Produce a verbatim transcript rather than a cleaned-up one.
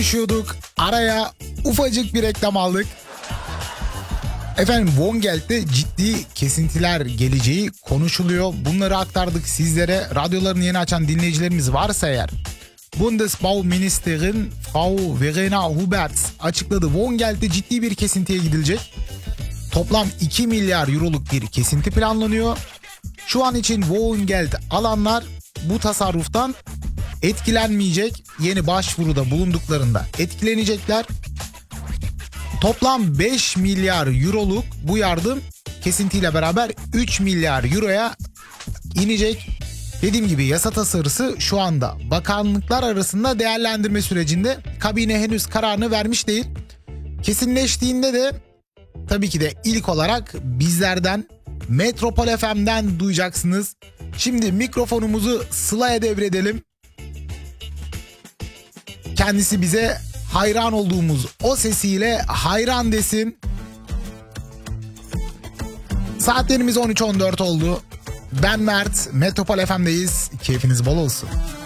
Düşüyorduk. Araya ufacık bir reklam aldık. Efendim Vongelt'te ciddi kesintiler geleceği konuşuluyor. Bunları aktardık sizlere. Radyolarını yeni açan dinleyicilerimiz varsa eğer, Bundesbauministerin Frau Verena Huberts açıkladı. Vongelt'te ciddi bir kesintiye gidilecek. Toplam iki milyar euroluk bir kesinti planlanıyor. Şu an için Vongelt alanlar bu tasarruftan etkilenmeyecek. Yeni başvuruda bulunduklarında etkilenecekler. Toplam beş milyar euroluk bu yardım kesintiyle beraber üç milyar euroya inecek. Dediğim gibi yasa tasarısı şu anda bakanlıklar arasında değerlendirme sürecinde. Kabine henüz kararını vermiş değil. Kesinleştiğinde de tabii ki de ilk olarak bizlerden, Metropol F M'den duyacaksınız. Şimdi mikrofonumuzu Sıla'ya devredelim. Kendisi bize hayran olduğumuz o sesiyle hayran desin. Saatlerimiz on üç on dört oldu. Ben Mert, Metropol F M'deyiz. Keyfiniz bol olsun.